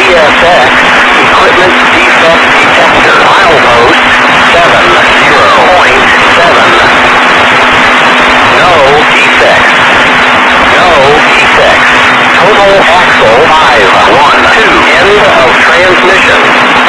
CSX, equipment defect detector, milepost 70.7. No defects. No defects. Total axle 512. End of transmission.